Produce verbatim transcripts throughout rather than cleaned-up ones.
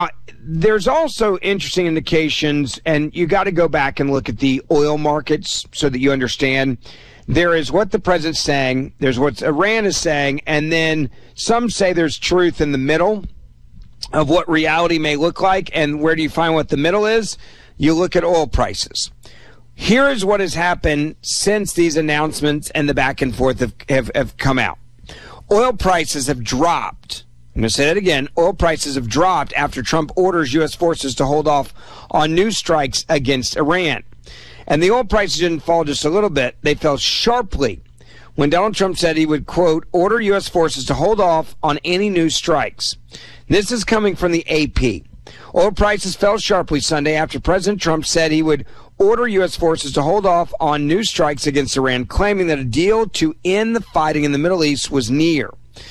There's also interesting indications, and you got to go back and look at the oil markets so that you understand. There is what the president's saying, there's what Iran is saying, and then some say there's truth in the middle of what reality may look like. And where do you find what the middle is? You look at oil prices. Here is what has happened since these announcements and the back and forth have, have, have come out. Oil prices have dropped. I'm going to say that again. Oil prices have dropped after Trump orders U S forces to hold off on new strikes against Iran. And the oil prices didn't fall just a little bit. They fell sharply when Donald Trump said he would, quote, order U S forces to hold off on any new strikes. This is coming from the A P. Oil prices fell sharply Sunday after President Trump said he would order U S forces to hold off on new strikes against Iran, claiming that a deal to end the fighting in the Middle East was near.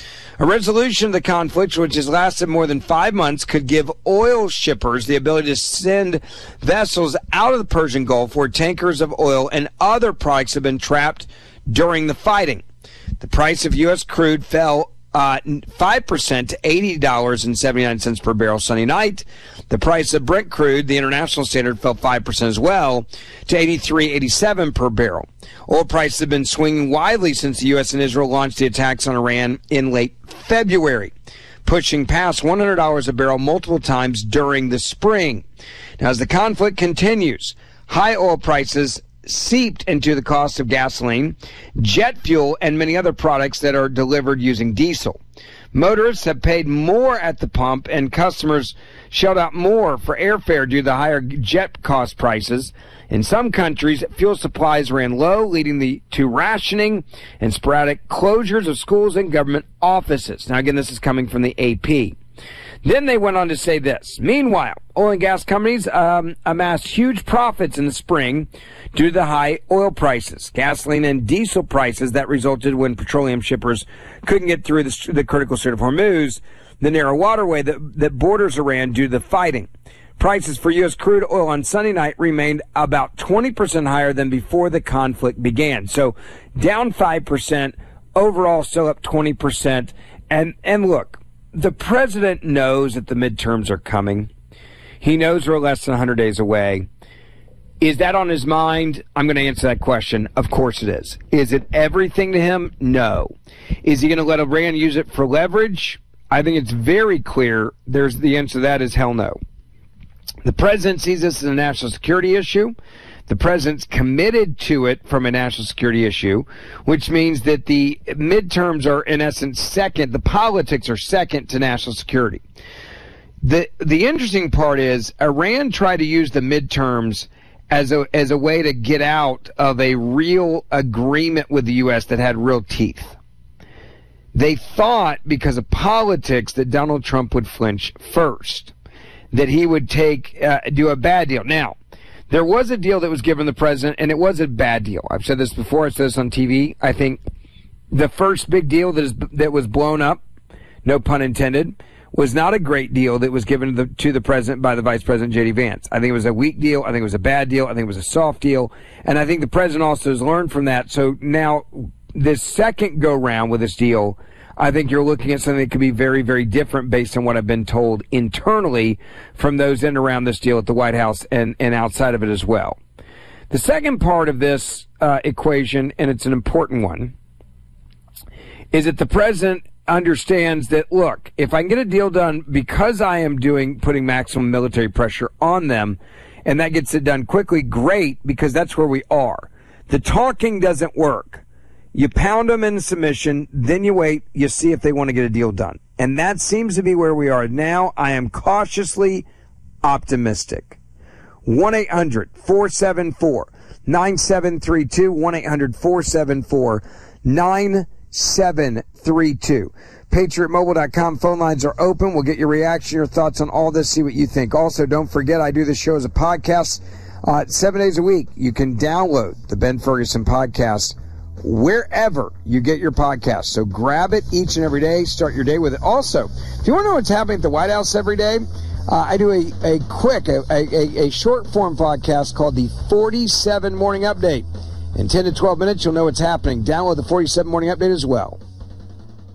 A resolution of the conflict, which has lasted more than five months, could give oil shippers the ability to send vessels out of the Persian Gulf where tankers of oil and other products have been trapped during the fighting. The price of U S crude fell uh, five percent to eighty dollars and seventy-nine cents per barrel Sunday night. The price of Brent crude, the international standard, fell five percent as well to eighty-three eighty-seven per barrel. Oil prices have been swinging widely since the U S and Israel launched the attacks on Iran in late February, pushing past one hundred dollars a barrel multiple times during the spring. Now, as the conflict continues, high oil prices seeped into the cost of gasoline, jet fuel, and many other products that are delivered using diesel. Motorists have paid more at the pump, and customers shelled out more for airfare due to the higher jet cost prices. In some countries, fuel supplies ran low, leading the, to rationing and sporadic closures of schools and government offices. Now, again, this is coming from the A P. Then they went on to say this. Meanwhile, oil and gas companies um, amassed huge profits in the spring due to the high oil prices, gasoline and diesel prices that resulted when petroleum shippers couldn't get through the, the critical Strait of Hormuz, the narrow waterway that, that borders Iran due to the fighting. Prices for U S crude oil on Sunday night remained about twenty percent higher than before the conflict began. So down five percent, overall still up twenty percent. And, and look, the president knows that the midterms are coming. He knows we're less than one hundred days away. Is that on his mind? I'm going to answer that question. Of course it is. Is it everything to him? No. Is he going to let Iran use it for leverage? I think it's very clear. There's the answer to that is hell no. The president sees this as a national security issue. The president's committed to it from a national security issue, which means that the midterms are, in essence, second. The politics are second to national security. The the interesting part is Iran tried to use the midterms as a as a way to get out of a real agreement with the U S that had real teeth. They thought, because of politics, that Donald Trump would flinch first, that he would take uh, do a bad deal. Now, there was a deal that was given the president, and it was a bad deal. I've said this before. I said this on T V. I think the first big deal that is that was blown up, no pun intended, was not a great deal that was given to the, to the president by the vice president, J D Vance. I think it was a weak deal. I think it was a bad deal. I think it was a soft deal. And I think the president also has learned from that. So now this second go round with this deal, I think you're looking at something that could be very, very different based on what I've been told internally from those in and around this deal at the White House and, and outside of it as well. The second part of this uh, equation, and it's an important one, is that the president understands that, look, if I can get a deal done because I am doing putting maximum military pressure on them, and that gets it done quickly, great, because that's where we are. The talking doesn't work. You pound them in submission, then you wait, you see if they want to get a deal done. And that seems to be where we are now. I am cautiously optimistic. one eight hundred four seven four nine seven three two, one eight hundred four seven four nine seven three two. Patriot Mobile dot com phone lines are open. We'll get your reaction, your thoughts on all this, see what you think. Also, don't forget, I do this show as a podcast uh, seven days a week. You can download the Ben Ferguson podcast wherever you get your podcast. So grab it each and every day. Start your day with it. Also, if you want to know what's happening at the White House every day, uh, I do a, a quick, a, a, a short form podcast called the forty-seven Morning Update. In ten to twelve minutes, you'll know what's happening. Download the forty-seven Morning Update as well.